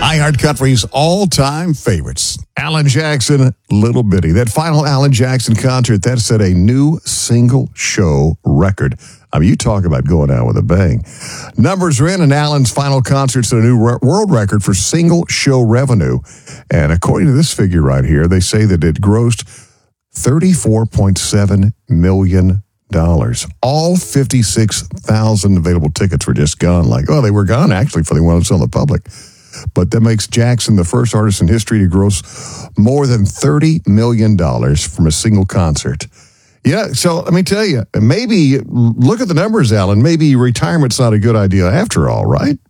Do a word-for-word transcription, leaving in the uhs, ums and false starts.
iHeart Country's all-time favorites. Alan Jackson, Little Bitty. That final Alan Jackson concert, that set a new single show record. I mean, you talk about going out with a bang. Numbers are in, and Alan's final concert set a new re- world record for single show revenue. And according to this figure right here, they say that it grossed thirty-four point seven million dollars. All fifty-six thousand available tickets were just gone. Like, oh, they were gone, actually, before they wanted to sell the public. But that makes Jackson the first artist in history to gross more than thirty million dollars from a single concert. Yeah, so let me tell you, maybe, look at the numbers, Alan. Maybe retirement's not a good idea after all, right?